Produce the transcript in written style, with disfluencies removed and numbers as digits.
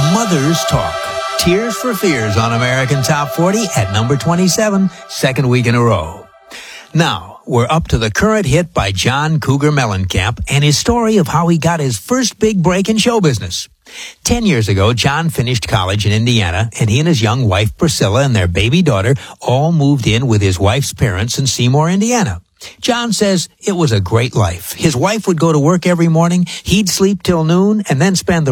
Mothers Talk. Tears for Fears on American Top 40 at number 27, second week in a row. Now, we're up to the current hit by John Cougar Mellencamp and his story of how he got his first big break in show business. 10 years ago, John finished college in Indiana, and he and his young wife, Priscilla, and their baby daughter all moved in with his wife's parents in Seymour, Indiana. John says it was a great life. His wife would go to work every morning, he'd sleep till noon, and then spend the